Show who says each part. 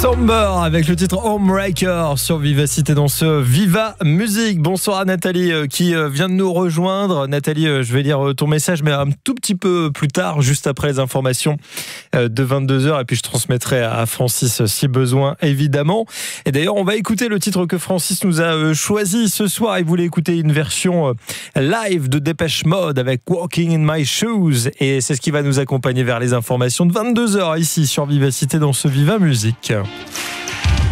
Speaker 1: Somber avec le titre Homebreaker sur Vivacité dans ce Viva Musique. Bonsoir à Nathalie qui vient de nous rejoindre. Nathalie, je vais lire ton message mais un tout petit peu plus tard, juste après les informations de 22h, et puis je transmettrai à Francis si besoin évidemment. Et d'ailleurs on va écouter le titre que Francis nous a choisi ce soir. Il voulait écouter une version live de Dépêche Mode avec Walking in My Shoes, et c'est ce qui va nous accompagner vers les informations de 22h ici sur Vivacité dans ce Viva Musique.